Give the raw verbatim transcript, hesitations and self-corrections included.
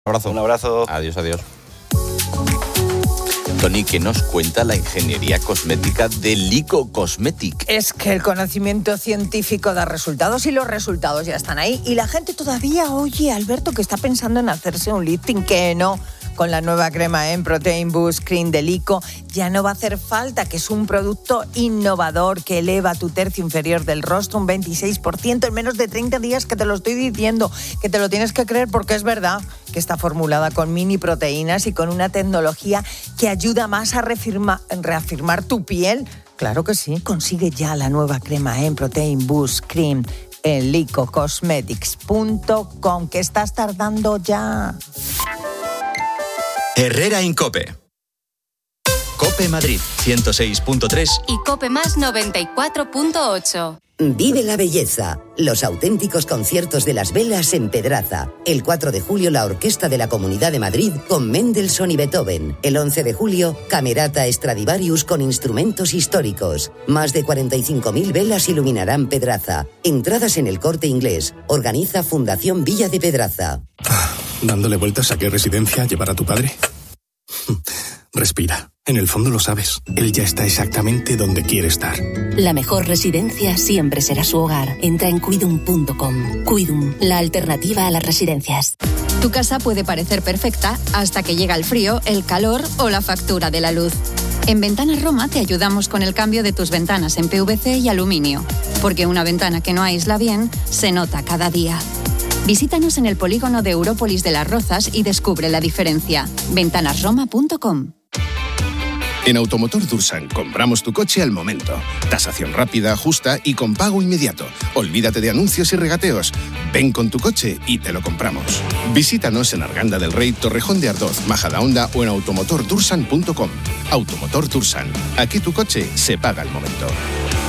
Un abrazo. Un abrazo. Adiós, adiós. Tony, ¿qué nos cuenta la ingeniería cosmética de Lyko Cosmetic? Es que el conocimiento científico da resultados y los resultados ya están ahí. Y la gente todavía oye, Alberto, que está pensando en hacerse un lifting, que no. Con la nueva crema en Protein Boost Cream de Lyko ya no va a hacer falta, que es un producto innovador que eleva tu tercio inferior del rostro un veintiséis por ciento en menos de treinta días, que te lo estoy diciendo, que te lo tienes que creer porque es verdad, que está formulada con mini proteínas y con una tecnología que ayuda más a reafirma, reafirmar tu piel. Claro que sí. Consigue ya la nueva crema en Protein Boost Cream en lyko cosmetics punto com. ¿Qué estás tardando ya? Herrera Incope. Cope Madrid ciento seis punto tres y Cope Más noventa y cuatro punto ocho. Vive la belleza. Los auténticos conciertos de las velas en Pedraza. El cuatro de julio la Orquesta de la Comunidad de Madrid con Mendelssohn y Beethoven. El once de julio Camerata Stradivarius con instrumentos históricos. Más de cuarenta y cinco mil velas iluminarán Pedraza. Entradas en El Corte Inglés. Organiza Fundación Villa de Pedraza. ¿Dándole vueltas a qué residencia llevar a tu padre? Respira. En el fondo lo sabes. Él ya está exactamente donde quiere estar. La mejor residencia siempre será su hogar. Entra en cuidum punto com. Cuidum, la alternativa a las residencias. Tu casa puede parecer perfecta hasta que llega el frío, el calor o la factura de la luz. En Ventanas Roma te ayudamos con el cambio de tus ventanas en P V C y aluminio, porque una ventana que no aísla bien se nota cada día. Visítanos en el polígono de Európolis de Las Rozas y descubre la diferencia. ventanas roma punto com. En Automotor Dursan compramos tu coche al momento. Tasación rápida, justa y con pago inmediato. Olvídate de anuncios y regateos. Ven con tu coche y te lo compramos. Visítanos en Arganda del Rey, Torrejón de Ardoz, Majadahonda o en automotor dursan punto com. Automotor Dursan. Aquí tu coche se paga al momento.